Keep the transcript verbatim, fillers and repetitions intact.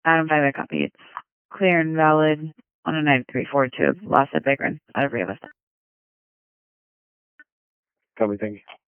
Adam five, I copy. It's clear and valid on a nine three four two. Lost at Vagrant out of Rio Vista. Copy, thank you.